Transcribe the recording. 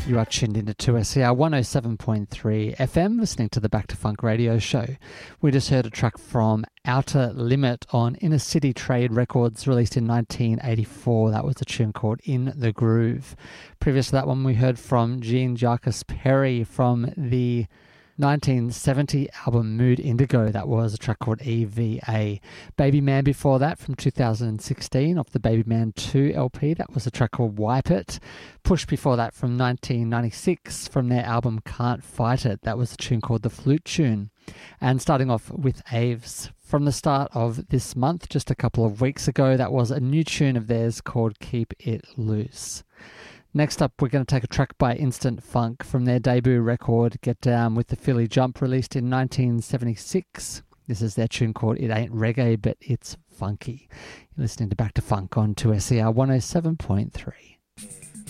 You are tuned into 2SER 107.3 FM, listening to the Back to Funk radio show. We just heard a track from Outer Limit on Inner City Trade Records, released in 1984. That was a tune called In the Groove. Previous to that one, we heard from Jean-Jacques Perry from the 1970 album Mood Indigo. That was a track called EVA. Baby Man before that from 2016 off the Baby Man 2 LP. That was a track called Wipe It. Push before that from 1996 from their album Can't Fight It. That was a tune called The Flute Tune. And starting off with Aves from the start of this month, just a couple of weeks ago, that was a new tune of theirs called Keep It Loose. Next up, we're going to take a track by Instant Funk from their debut record, Get Down with the Philly Jump, released in 1976. This is their tune called It Ain't Reggae, But It's Funky. You're listening to Back to Funk on 2SER 107.3.